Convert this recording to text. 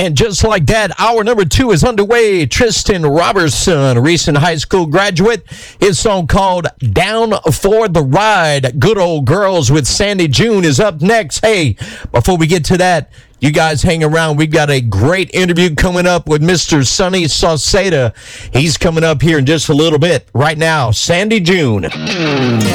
And just like that, hour number 2 is underway. Tristan Robertson, recent high school graduate. His song called Down for the Ride. Good Old Girls with Sandy June is up next. Hey, before we get to that, you guys hang around. We've got a great interview coming up with Mr. Sonny Sauceda. He's coming up here in just a little bit. Right now, Sandy June.